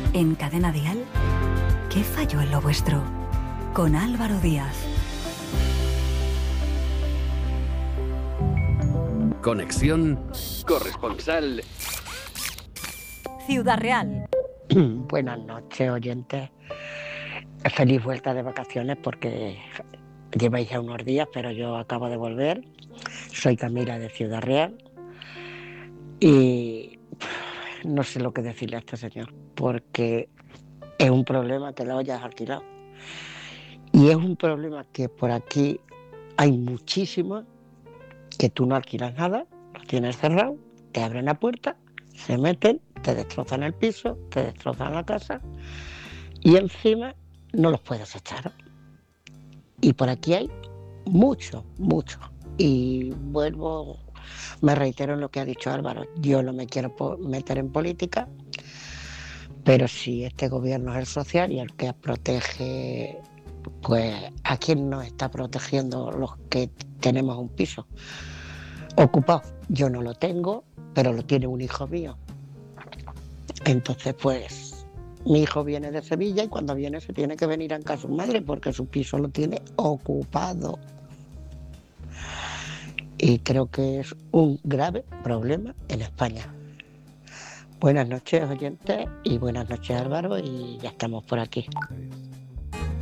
En Cadena Dial, ¿qué falló en lo vuestro? Con Álvaro Díaz. Conexión corresponsal. Ciudad Real. Buenas noches, oyentes. Feliz vuelta de vacaciones porque lleváis ya unos días, pero yo acabo de volver. Soy Camila de Ciudad Real y no sé lo que decirle a este señor, porque es un problema que lo hayas alquilado. Y es un problema que por aquí hay muchísimos, que tú no alquilas nada, lo tienes cerrado, te abren la puerta, se meten, te destrozan el piso, te destrozan la casa y encima no los puedes echar. Y por aquí hay mucho. Y me reitero en lo que ha dicho Álvaro, yo no me quiero meter en política, pero si este gobierno es el social y el que protege, pues ¿a quién nos está protegiendo los que tenemos un piso ocupado? Yo no lo tengo, pero lo tiene un hijo mío. Entonces, pues, mi hijo viene de Sevilla y cuando viene se tiene que venir a casa su madre porque su piso lo tiene ocupado. Y creo que es un grave problema en España. Buenas noches, oyentes, y buenas noches, Álvaro, y ya estamos por aquí.